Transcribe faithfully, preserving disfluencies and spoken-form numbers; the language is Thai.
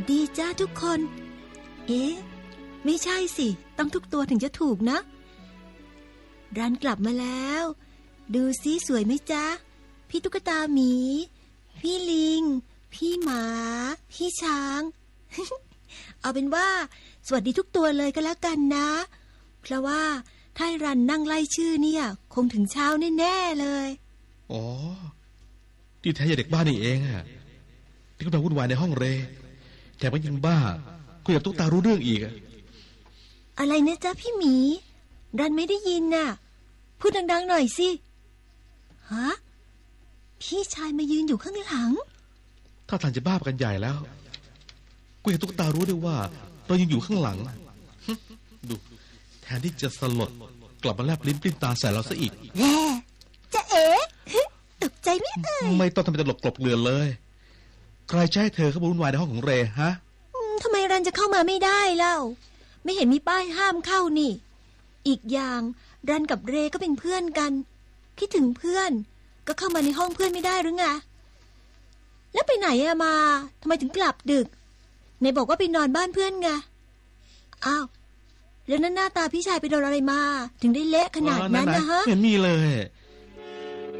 ดีจ้าทุกคนเอ๊ะไม่ใช่สิต้องทุกตัวถึงจะถูกนะรันกลับมาแล้วดูซิสวยไหมจ๊ะพี่ตุ๊กตาหมีพี่ลิงพี่หมาพี่ช้าง เอาเป็นว่าสวัสดีทุกตัวเลยก็แล้วกันนะเพราะว่าถ้ารันนั่งไล่ชื่อเนี่ยคงถึงเช้าแน่ๆเลยอ๋อที่แท้เด็กบ้านนี่เองอะที่กำลังวุ่นวายในห้องเรแถมยังบ้าคุยกับตุ๊กตารู้เรื่องอีกอะอะไรนะจ๊ะพี่หมีรันไม่ได้ยินน่ะพูดดังๆหน่อยสิฮะพี่ชายมายืนอยู่ข้างหลังถ้าท่านจะบ้ากันใหญ่แล้วคุยกับตุ๊กตารู้ด้วยว่าเรายังอยู่ข้างหลังดูแทนที่จะสลดกลับมาแลบลิ้นปลิ้นตาใส่เราซะอีกแย่จะเอ๋ตกใจไหมเอ่ยไม่ต้องทำเป็นตลกกลบเกลื่อนเลยใครจะให้เธอเข้ามาวุ่นวายในห้องของเรฮะทำไมรันจะเข้ามาไม่ได้เล่าไม่เห็นมีป้ายห้ามเข้านี่อีกอย่างรันกับเรก็เป็นเพื่อนกันคิดถึงเพื่อนก็เข้ามาในห้องเพื่อนไม่ได้หรือไงแล้วไปไหนอะมาทำไมถึงกลับดึกไหนบอกว่าไปนอนบ้านเพื่อนไงอ้าวแล้วนั่นหน้าตาพี่ชายไปโดนอะไรมาถึงได้เละขนาดนั้นนะฮะเห็นมีเลย